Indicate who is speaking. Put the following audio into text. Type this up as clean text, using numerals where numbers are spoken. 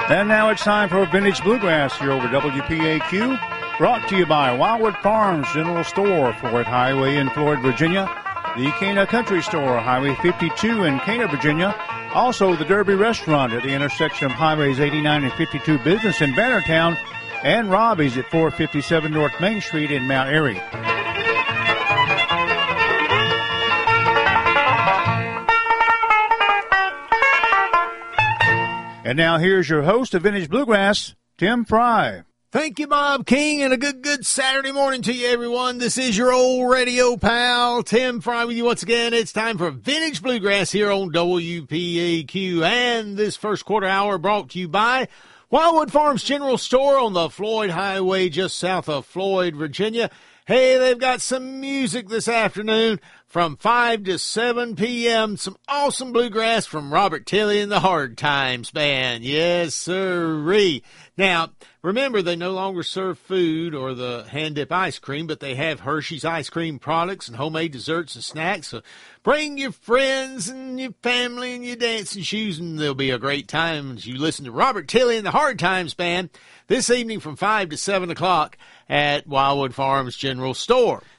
Speaker 1: And now it's time for Vintage Bluegrass here over WPAQ. Brought to you by Wildwood Farms General Store, Floyd Highway in Floyd, Virginia. The Cana Country Store, Highway 52 in Cana, Virginia. Also, the Derby Restaurant at the intersection of Highways 89 and 52 Business in Bannertown. And Robbie's at 457 North Main Street in Mount Airy. And now here's your host of Vintage Bluegrass, Tim Fry.
Speaker 2: Thank you, Bob King, and a good Saturday morning to you, everyone. This is your old radio pal, Tim Fry, with you once again. It's time for Vintage Bluegrass here on WPAQ, and this first quarter hour brought to you by Wildwood Farms General Store on the Floyd Highway just south of Floyd, Virginia. Hey, they've got some music this afternoon from 5 to 7 p.m. Some awesome bluegrass from Robert Tilley and the Hard Times Band. Yes, sirree. Now, remember, they no longer serve food or the hand-dip ice cream, but they have Hershey's ice cream products and homemade desserts and snacks. So bring your friends and your family and your dancing shoes, and there'll be a great time as you listen to Robert Tilley and the Hard Times Band this evening from 5 to 7 o'clock at Wildwood Farms General Store.